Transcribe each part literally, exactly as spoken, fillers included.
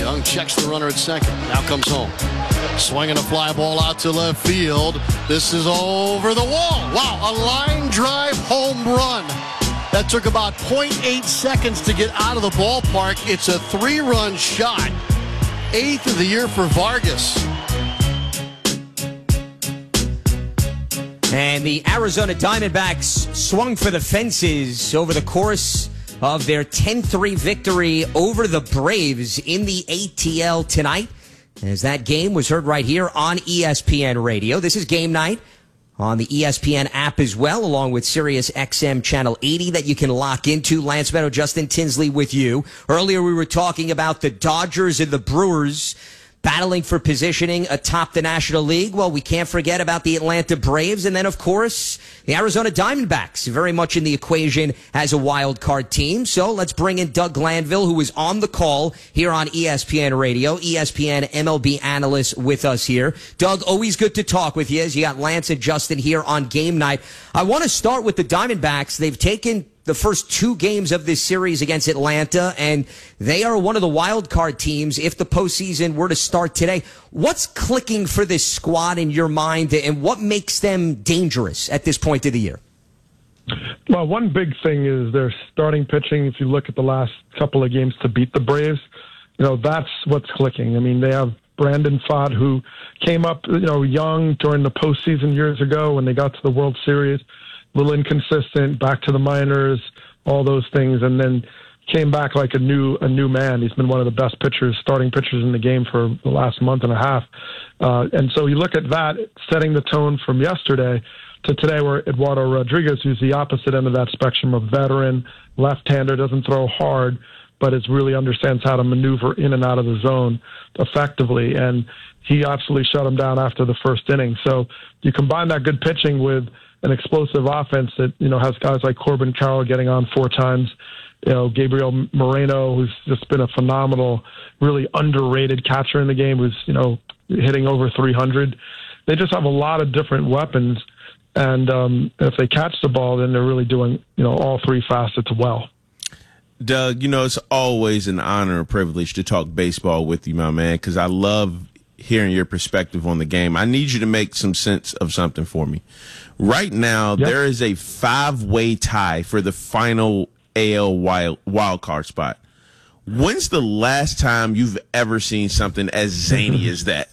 Young checks the runner at second. Now comes home. Swinging a fly ball out to left field. This is over the wall. Wow, a line drive home run. That took about point eight seconds to get out of the ballpark. It's a three-run shot. Eighth of the year for Vargas. And the Arizona Diamondbacks swung for the fences over the course of their ten three victory over the Braves in the A T L tonight, as that game was heard right here on E S P N Radio. This is Game Night on the E S P N app as well, along with Sirius X M Channel eighty that you can lock into. Lance Meadow, Justin Tinsley with you. Earlier we were talking about the Dodgers and the Brewers battling for positioning atop the National League. Well, we can't forget about the Atlanta Braves. And then, of course, the Arizona Diamondbacks, very much in the equation as a wild card team. So let's bring in Doug Glanville, who is on the call here on E S P N Radio, E S P N M L B analyst with us here. Doug, always good to talk with you as you got Lance and Justin here on Game Night. I want to start with the Diamondbacks. They've taken the first two games of this series against Atlanta, and they are one of the wild card teams if the postseason were to start today. What's clicking for this squad in your mind, and what makes them dangerous at this point of the year? Well, one big thing is their starting pitching. If you look at the last couple of games to beat the Braves, you know, that's what's clicking. I mean, they have Brandon Pfaadt, who came up, you know, young during the postseason years ago when they got to the World Series. A little inconsistent, back to the minors, all those things, and then came back like a new a new man. He's been one of the best pitchers, starting pitchers in the game for the last month and a half. Uh, and so you look at that, setting the tone from yesterday to today, where Eduardo Rodriguez, who's the opposite end of that spectrum, a veteran, left-hander, doesn't throw hard, but is really understands how to maneuver in and out of the zone effectively. And he absolutely shut him down after the first inning. So you combine that good pitching with an explosive offense that, you know, has guys like Corbin Carroll getting on four times, you know, Gabriel Moreno, who's just been a phenomenal, really underrated catcher in the game, who's, you know, hitting over three hundred. They just have a lot of different weapons, and um, if they catch the ball, then they're really doing, you know, all three facets well. Doug, you know, it's always an honor and privilege to talk baseball with you, my man, because I love hearing your perspective on the game. I need you to make some sense of something for me. Right now, yep. There is a five-way tie for the final A L wild, wild card spot. When's the last time you've ever seen something as zany as that?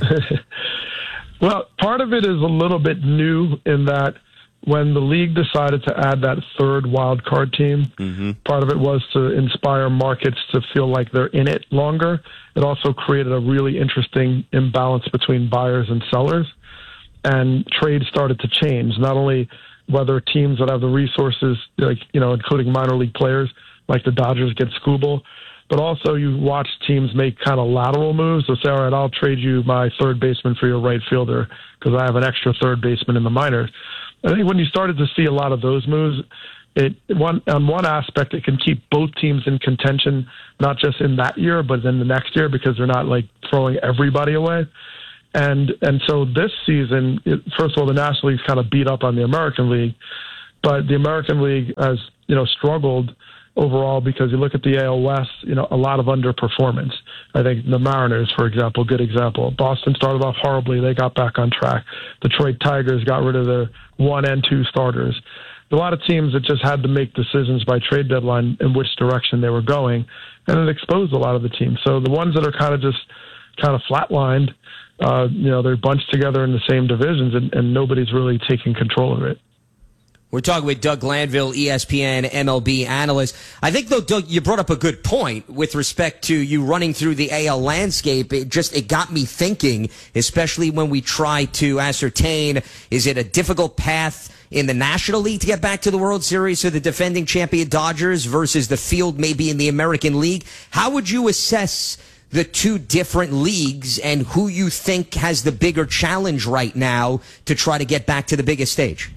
Well, part of it is a little bit new in that when the league decided to add that third wild card team, mm-hmm. part of it was to inspire markets to feel like they're in it longer. It also created a really interesting imbalance between buyers and sellers. And trade started to change, not only whether teams that have the resources, like, you know, including minor league players like the Dodgers get Skubal, but also you watch teams make kind of lateral moves. So say, all right, I'll trade you my third baseman for your right fielder because I have an extra third baseman in the minors. I think when you started to see a lot of those moves, it one on one aspect, it can keep both teams in contention, not just in that year, but in the next year, because they're not like throwing everybody away. And and so this season, it, first of all, the National League's kind of beat up on the American League, but the American League has, you know, struggled overall because you look at the A L West, you know, a lot of underperformance. I think the Mariners, for example, good example. Boston started off horribly. They got back on track. Detroit Tigers got rid of their one and two starters. A lot of teams that just had to make decisions by trade deadline in which direction they were going, and it exposed a lot of the teams. So the ones that are kind of just kind of flatlined, Uh, you know, they're bunched together in the same divisions, and, and nobody's really taking control of it. We're talking with Doug Glanville, E S P N M L B analyst. I think, though, Doug, you brought up a good point with respect to you running through the A L landscape. It just, it got me thinking, especially when we try to ascertain, is it a difficult path in the National League to get back to the World Series for the defending champion Dodgers versus the field maybe in the American League? How would you assess the two different leagues and who you think has the bigger challenge right now to try to get back to the biggest stage?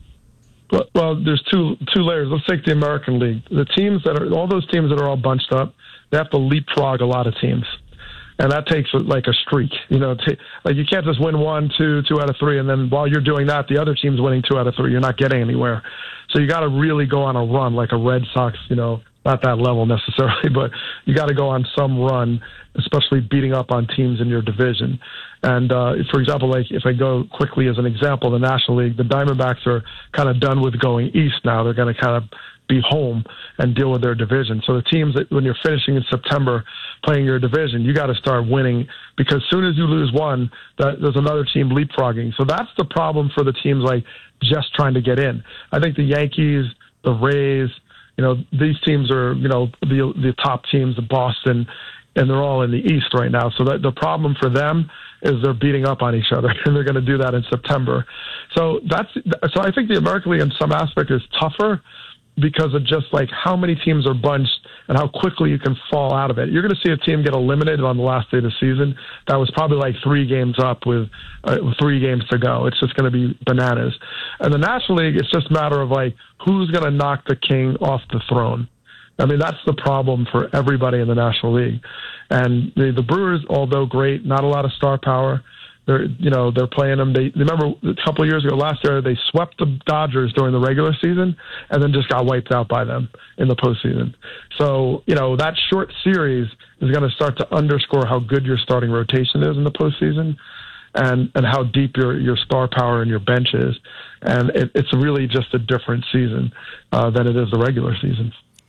Well, well, there's two two layers. Let's take the American League. The teams that are, all those teams that are all bunched up, they have to leapfrog a lot of teams. And that takes like a streak. You know, t- like you can't just win one, two, two out of three, and then while you're doing that, the other team's winning two out of three. You're not getting anywhere. So you got to really go on a run, like a Red Sox, you know, not that level necessarily, but you got to go on some run, especially beating up on teams in your division. And, uh, for example, like if I go quickly as an example, the National League, the Diamondbacks are kind of done with going east now. They're going to kind of be home and deal with their division. So the teams that when you're finishing in September playing your division, you got to start winning, because as soon as you lose one, that, there's another team leapfrogging. So that's the problem for the teams like just trying to get in. I think the Yankees, the Rays, you know, these teams are, you know, the the top teams, the Boston, and they're all in the East right now. So that the problem for them is they're beating up on each other, and they're going to do that in September. So that's so I think the American League in some aspect is tougher because of just like how many teams are bunched and how quickly you can fall out of it. You're going to see a team get eliminated on the last day of the season that was probably like three games up with, uh, with three games to go. It's just going to be bananas. And the National League, it's just a matter of like who's going to knock the king off the throne. I mean, that's the problem for everybody in the National League. And the, the Brewers, although great, not a lot of star power. They're, you know, they're playing them. They remember a couple of years ago, last year, they swept the Dodgers during the regular season and then just got wiped out by them in the postseason. So, you know, that short series is going to start to underscore how good your starting rotation is in the postseason and, and how deep your, your star power and your bench is. And it, it's really just a different season uh, than it is the regular season.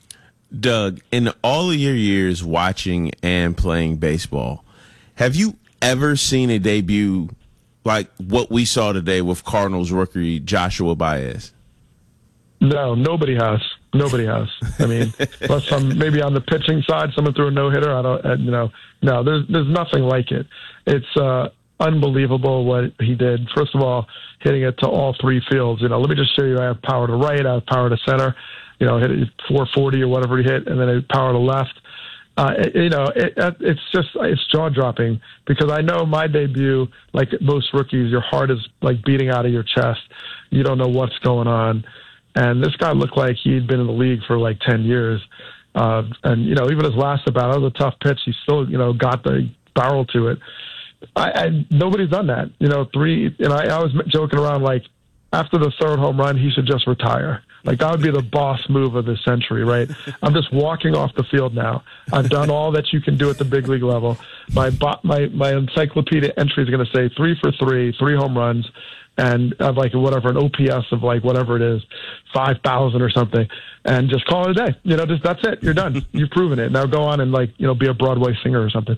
Doug, in all of your years watching and playing baseball, have you ever seen a debut like what we saw today with Cardinals rookie Joshua Baez? No, nobody has. Nobody has. I mean, unless some maybe on the pitching side, someone threw a no hitter. I don't. You know, no. There's there's nothing like it. It's uh, unbelievable what he did. First of all, hitting it to all three fields. You know, let me just show you. I have power to right. I have power to center. You know, hit it four forty or whatever he hit, and then I have power to left. Uh, it, you know, it, it's just, it's jaw dropping because I know my debut, like most rookies, your heart is like beating out of your chest. You don't know what's going on. And this guy looked like he'd been in the league for like ten years. Uh, and, you know, even his last at bat, that was a tough pitch. He still, you know, got the barrel to it. I, I nobody's done that, you know, three, and I, I was joking around like after the third home run, he should just retire. Like, that would be the boss move of the century, right? I'm just walking off the field now. I've done all that you can do at the big league level. My my my encyclopedia entry is going to say three for three, three home runs, and I have like whatever, an O P S of like whatever it is, five thousand or something, and just call it a day. You know, just that's it. You're done. You've proven it. Now go on and like, you know, be a Broadway singer or something.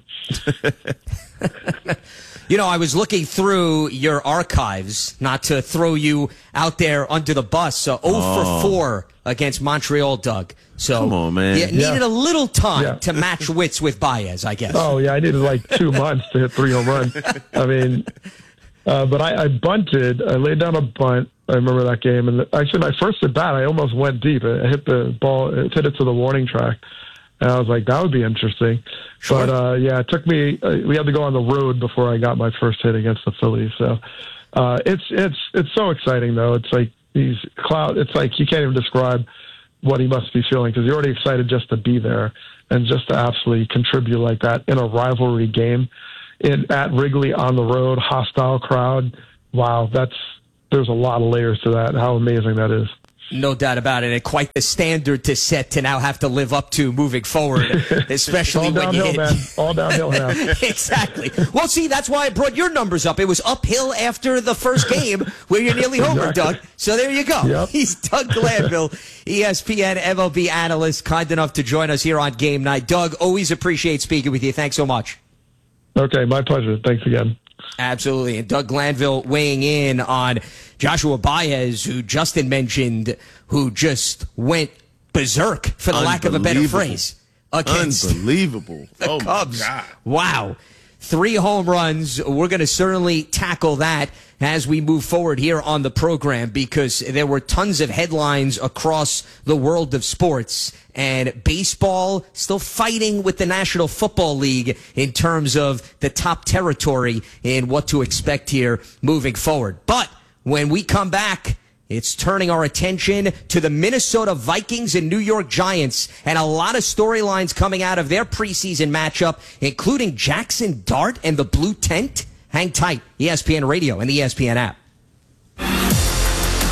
You know, I was looking through your archives, not to throw you out there under the bus. So oh, oh. for four against Montreal, Doug. So come on, man. You needed yeah. a little time yeah. to match wits with Baez, I guess. Oh, yeah. I needed like two months to hit three home runs. I mean, uh, but I, I bunted. I laid down a bunt. I remember that game. And actually, my first at bat, I almost went deep. I hit the ball, it hit it to the warning track. And I was like, that would be interesting. Sure. But, uh, yeah, it took me, uh, we had to go on the road before I got my first hit against the Phillies. So, uh, it's, it's, it's so exciting though. It's like these cloud, it's like you can't even describe what he must be feeling because you're already excited just to be there and just to absolutely contribute like that in a rivalry game in, at Wrigley on the road, hostile crowd. Wow. That's, there's a lot of layers to that. How amazing that is. No doubt about it, and quite the standard to set to now have to live up to moving forward, especially all when downhill, you hit. Man. All downhill now. Exactly. Well, see, that's why I brought your numbers up. It was uphill after the first game where you're nearly homer, exactly. Doug. So there you go. Yep. He's Doug Glanville, E S P N M L B analyst, kind enough to join us here on Game Night. Doug, always appreciate speaking with you. Thanks so much. Okay, my pleasure. Thanks again. Absolutely. And Doug Glanville weighing in on Joshua Baez, who Justin mentioned, who just went berserk, for the lack of a better phrase, against Unbelievable. the oh Cubs. My God. Wow. Three home runs. We're going to certainly tackle that as we move forward here on the program because there were tons of headlines across the world of sports, and baseball still fighting with the National Football League in terms of the top territory and what to expect here moving forward. But when we come back, it's turning our attention to the Minnesota Vikings and New York Giants, and a lot of storylines coming out of their preseason matchup, including Jackson Dart and the Blue Tent. Hang tight. E S P N Radio and the E S P N app.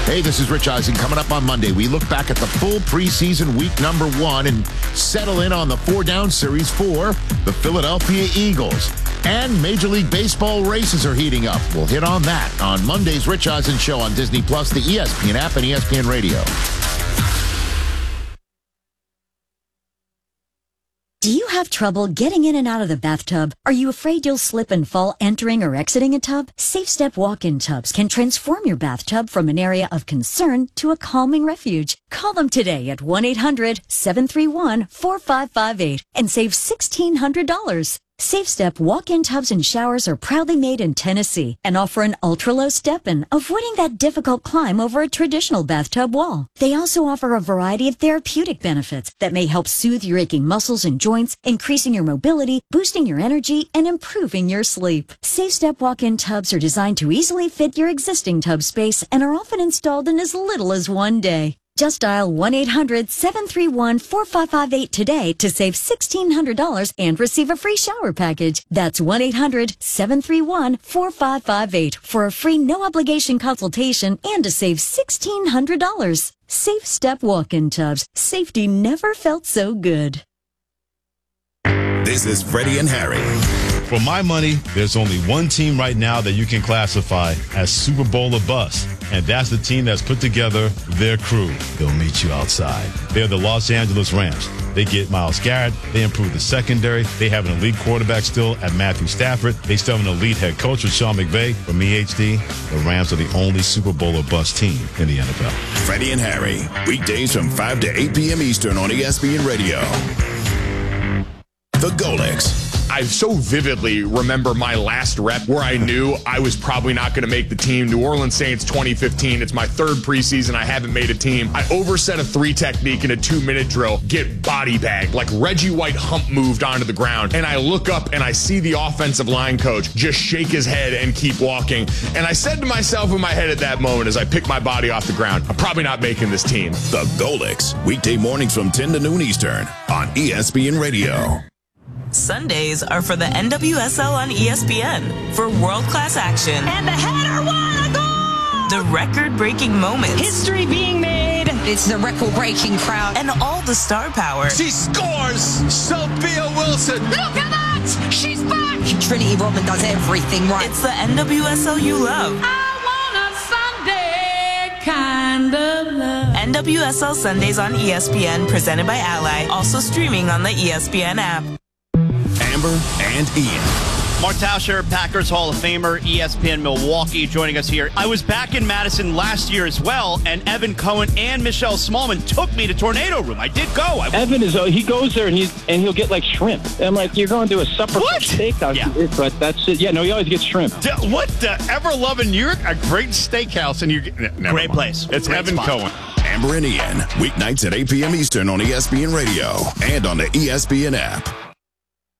Hey, this is Rich Eisen. Coming up on Monday, we look back at the full preseason week number one and settle in on the four-down series for the Philadelphia Eagles. And Major League Baseball races are heating up. We'll hit on that on Monday's Rich Eisen Show on Disney Plus, the E S P N app, and E S P N Radio. Do you have trouble getting in and out of the bathtub? Are you afraid you'll slip and fall entering or exiting a tub? Safe Step walk-in tubs can transform your bathtub from an area of concern to a calming refuge. Call them today at one eight hundred seven three one four five five eight and save sixteen hundred dollars. Safe Step walk-in tubs and showers are proudly made in Tennessee and offer an ultra-low step-in, avoiding that difficult climb over a traditional bathtub wall. They also offer a variety of therapeutic benefits that may help soothe your aching muscles and joints, increasing your mobility, boosting your energy, and improving your sleep. Safe Step walk-in tubs are designed to easily fit your existing tub space and are often installed in as little as one day. Just dial one eight hundred seven three one four five five eight today to save sixteen hundred dollars and receive a free shower package. That's one eight hundred seven three one four five five eight for a free no-obligation consultation and to save sixteen hundred dollars. Safe Step walk-in tubs. Safety never felt so good. This is Freddie and Harry. For my money, there's only one team right now that you can classify as Super Bowl or bust, and that's the team that's put together their crew. They'll meet you outside. They're the Los Angeles Rams. They get Myles Garrett. They improve the secondary. They have an elite quarterback still at Matthew Stafford. They still have an elite head coach with Sean McVay. For me, H D, the Rams are the only Super Bowl or bust team in the N F L. Freddie and Harry, weekdays from five to eight p.m. Eastern on E S P N Radio. The Golics. I so vividly remember my last rep where I knew I was probably not going to make the team. New Orleans Saints twenty fifteen. It's my third preseason. I haven't made a team. I overset a three technique in a two-minute drill, get body bagged, like Reggie White hump moved onto the ground. And I look up and I see the offensive line coach just shake his head and keep walking. And I said to myself in my head at that moment as I picked my body off the ground, I'm probably not making this team. The Golics, weekday mornings from ten to noon Eastern on E S P N Radio. Sundays are for the N W S L on E S P N for world-class action. And the header won a goal! The record-breaking moments. History being made. It's the record-breaking crowd. And all the star power. She scores! Sophia Wilson! Look at that! She's back! Trinity Rodman does everything right. It's the N W S L you love. I want a Sunday kind of love. N W S L Sundays on E S P N, presented by Ally. Also streaming on the E S P N app. Amber and Ian. Mark Tauscher, Packers Hall of Famer, E S P N Milwaukee, joining us here. I was back in Madison last year as well, and Evan Cohen and Michelle Smallman took me to Tornado Room. I did go. I Evan is, he goes there and he's and he'll get like shrimp. I'm like, you're going to a supper what? steakhouse. Yeah. But that's it. Yeah, no, he always gets shrimp. D- what the ever loving New York? A great steakhouse, and you're getting great mind. place. It's great Evan spot. Cohen. Amber and Ian, weeknights at eight p.m. Eastern on E S P N Radio and on the E S P N app.